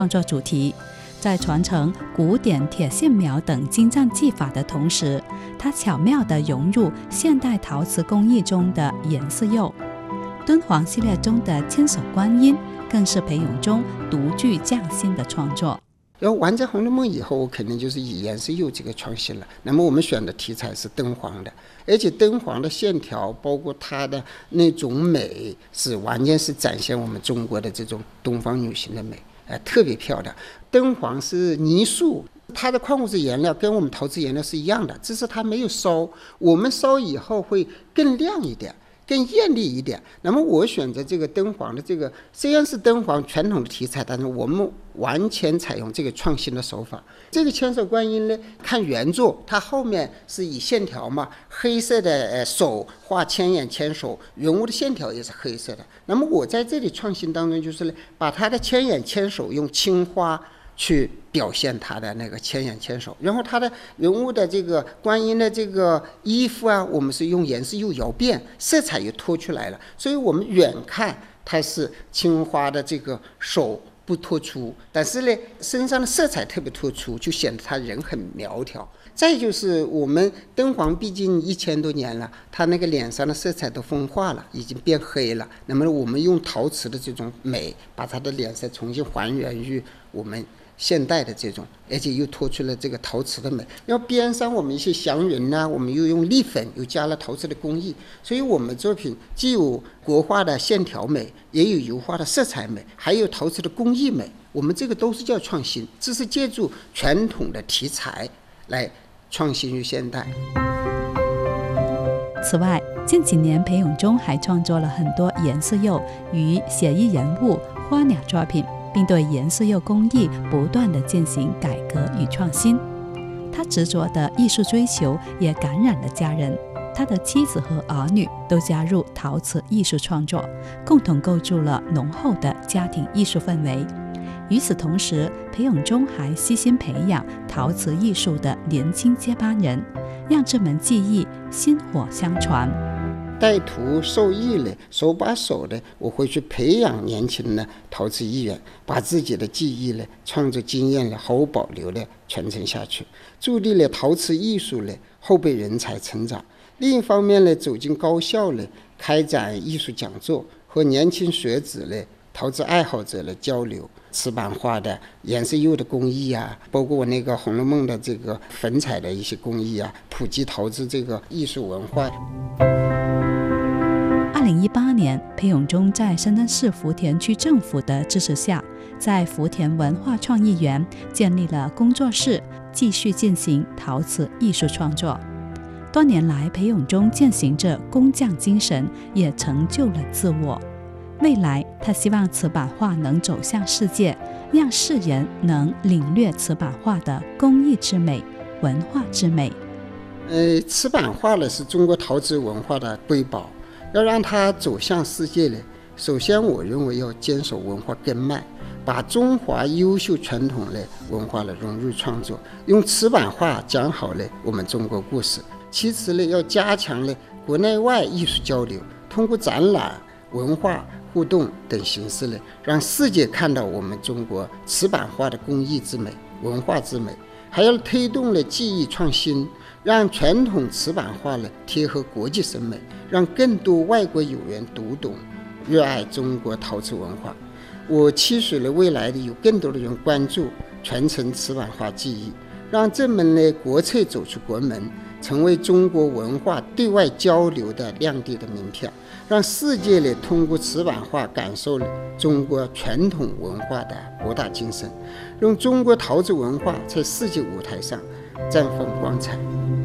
创作主题。在传承古典铁线描等精湛技法的同时，它巧妙地融入现代陶瓷工艺中的颜色釉。敦煌系列中的千手观音更是裴永中独具匠心的创作。 要完成《红楼梦》以后，我肯定就是以颜色釉这个创新了。那么我们选的题材是敦煌的，而且敦煌的线条，包括它的那种美，是完全是展现我们中国的这种东方女性的美，特别漂亮。敦煌是泥塑，它的矿物质颜料跟我们陶瓷颜料是一样的，只是它没有烧，我们烧以后会更亮一点，更艳丽一点。那么我选择这个敦煌的这个，虽然是敦煌传统的题材，但是我们完全采用这个创新的手法。这个千手观音呢，看原作，它后面是以线条嘛，黑色的手画千眼千手，人物的线条也是黑色的。那么我在这里创新当中，就是把它的千眼千手用青花去表现他的那个千眼千手，然后他的人物的这个观音的这个衣服啊，我们是用颜色又摇变，色彩又脱出来了，所以我们远看它是青花的这个手不突出，但是呢身上的色彩特别突出，就显得他人很苗条。再就是我们敦煌毕竟1000多年了，他那个脸上的色彩都风化了，已经变黑了，那么我们用陶瓷的这种美，把他的脸色重新还原于我们现代的这种，而且又脱出了这个陶瓷的美。然后边上我们一些祥云啊，我们又用立粉，又加了陶瓷的工艺，所以我们作品既有国画的线条美，也有油画的色彩美，还有陶瓷的工艺美。我们这个都是叫创新，这是借助传统的题材来创新于现代。 此外，近几年裴永中还创作了很多颜色釉与写意人物、花鸟作品，并对颜色釉工艺不断地进行改革与创新。他执着的艺术追求也感染了家人，他的妻子和儿女都加入陶瓷艺术创作，共同构筑了浓厚的家庭艺术氛围。与此同时，裴永中还悉心培养陶瓷艺术的年轻接班人，让这门技艺薪火相传。 带徒受益了，手把手的，我会去培养年轻的陶瓷艺员，把自己的技艺呢、创作经验呢毫无保留的传承下去，助力了陶瓷艺术呢后辈人才成长。另一方面呢，走进高校呢，开展艺术讲座，和年轻学子呢、陶瓷爱好者的交流，瓷板画的颜色釉的工艺啊，包括我那个《红楼梦》的这个粉彩的一些工艺啊，普及陶瓷这个艺术文化。 2018年，裴永中在深圳市福田区政府的支持下，在福田文化创意园建立了工作室，继续进行陶瓷艺术创作。多年来，裴永中践行着工匠精神，也成就了自我。未来，他希望瓷板画能走向世界，让世人能领略瓷板画的工艺之美、文化之美。 瓷板画呢是中国陶瓷文化的瑰宝，要让它走向世界呢，首先我认为要坚守文化根脉，把中华优秀传统的文化呢融入创作，用瓷板画讲好了我们中国故事。其次呢，要加强了国内外艺术交流，通过展览、文化互动等形式呢，让世界看到我们中国瓷板画的工艺之美、文化之美。还要推动了技艺创新，让传统瓷板画呢贴合国际审美，让更多外国友人读懂、热爱中国陶瓷文化。我期许了未来的有更多的人关注、传承瓷板画技艺，让这门呢国粹走出国门，成为中国文化对外交流的亮丽的名片，让世界呢通过瓷板画感受了中国传统文化的博大精深，用中国陶瓷文化在世界舞台上绽放光彩。